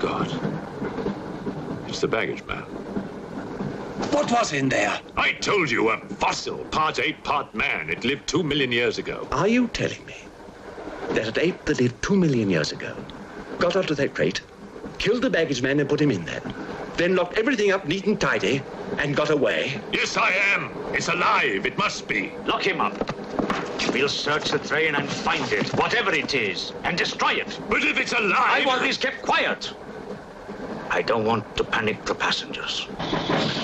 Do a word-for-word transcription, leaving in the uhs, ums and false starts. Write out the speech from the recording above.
God. It's the baggage man. What was in there? I told you, a fossil, part ape, part man. It lived two million years ago. Are you telling me that an ape that lived two million years ago got onto that crate, killed the baggage man and put him in there, then locked everything up neat and tidy and got away? Yes, I am. It's alive. It must be. Lock him up. We'll search the train and find it, whatever it is, and destroy it. But if it's alive... I've always kept quiet. I don't want to panic the passengers.